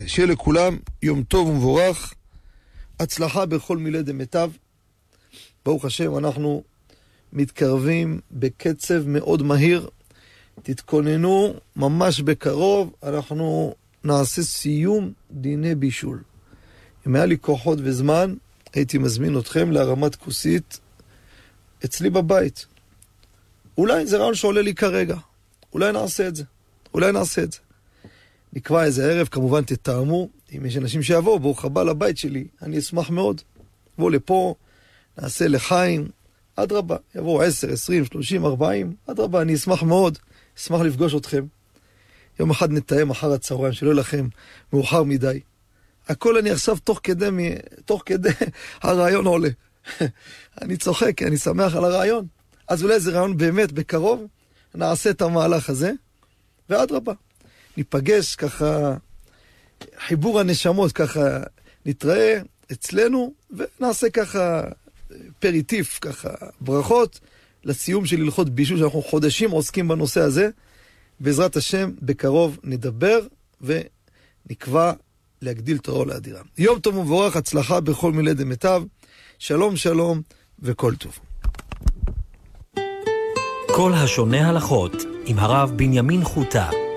שיהיה לכולם יום טוב ומבורך, הצלחה בכל מילי דמיטב. ברוך השם, אנחנו מתקרבים בקצב מאוד מהיר. תתכוננו, ממש בקרוב אנחנו נעשה סיום דיני בישול. אם היה לי כוחות וזמן, הייתי מזמין אתכם להרמת כוסית אצלי בבית. אולי זה רעיון שעולה לי כרגע. אולי נעשה את זה. נקבע איזה ערב, כמובן תתאמו. אם יש אנשים שיבואו, ברוך הבא לבית שלי, אני אשמח מאוד. בואו לפה, נעשה לחיים, עד רבה. יבואו 10, 20, 30, 40, עד רבה, אני אשמח מאוד. אשמח לפגוש אתכם. יום אחד נתאם אחר הצהריים, שלא לכם מאוחר מדי. הכל אני עכשיו תוך כדי הרעיון עולה. אני צוחק, אני שמח על הרעיון. אז אולי זה רעיון באמת בקרוב, נעשה את המהלך הזה, ועד רבה. ניפגש ככה, חיבור הנשמות, ככה נתראה אצלנו, ונעשה ככה פריטיף, ככה ברכות, לסיום של הלכות בישול, שאנחנו חודשים עוסקים בנושא הזה. בעזרת השם, בקרוב נדבר, ונקבע להגדיל תורה ולאדירה. יום טוב ומבורך, הצלחה בכל מילי דמיטב, שלום שלום וכל טוב. כל השונה הלכות עם הרב בנימין חוטה.